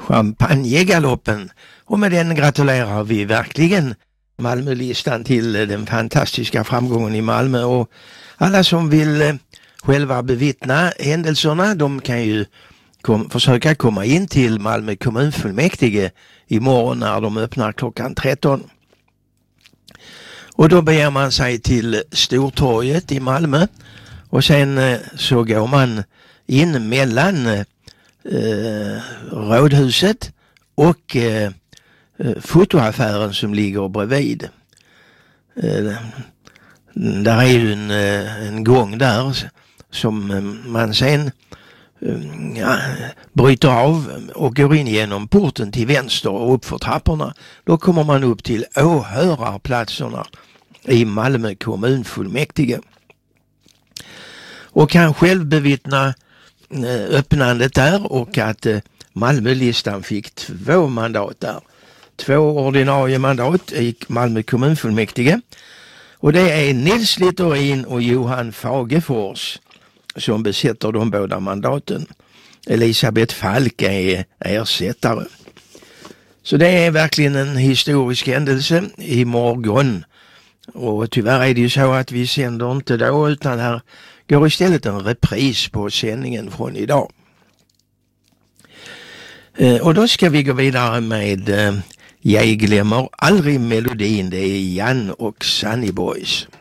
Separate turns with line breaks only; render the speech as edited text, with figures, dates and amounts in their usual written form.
champagnegaloppen. Och med den gratulerar vi verkligen Malmölistan till den fantastiska framgången i Malmö. Och alla som vill själva bevittna händelserna, de kan ju försöka komma in till Malmö kommunfullmäktige imorgon när de öppnar klockan 13. Och då beger man sig till Stortorget i Malmö och sen så går man in mellan rådhuset och fotoaffären som ligger bredvid. Där är ju en gång där som man sen bryter av och går in genom porten till vänster och upp för trapporna. Då kommer man upp till åhörarplatserna i Malmö kommunfullmäktige och kan själv bevittna öppnandet där och att Malmölistan fick 2 mandat där. 2 ordinarie mandat i Malmö kommunfullmäktige. Och det är Nils Littorin och Johan Fagefors som besätter de båda mandaten. Elisabeth Falk är ersättare. Så det är verkligen en historisk händelse imorgon. Och tyvärr är det ju så att vi sänder inte då, utan här går istället en repris på sändningen från idag. Och då ska vi gå vidare med Jag glömmer aldrig melodin. Det är Jan och Sunny Boys.